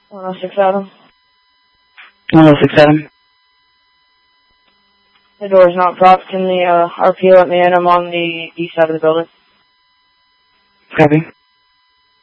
106 Adam. 106 Adam. The door's not propped. Can the RP let me in? I'm on the east side of the building. Copy.